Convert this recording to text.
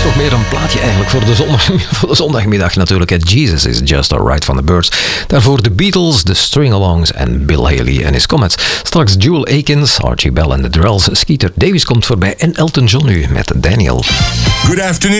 Toch meer een plaatje eigenlijk voor de zondagmiddag natuurlijk. Jesus is Just Alright van The Byrds. Daarvoor de Beatles, de String-Alongs en Bill Haley en his Comets. Straks Jewel Akins, Archie Bell en de Drells. Skeeter Davis komt voorbij en Elton John nu met Daniel. Good afternoon.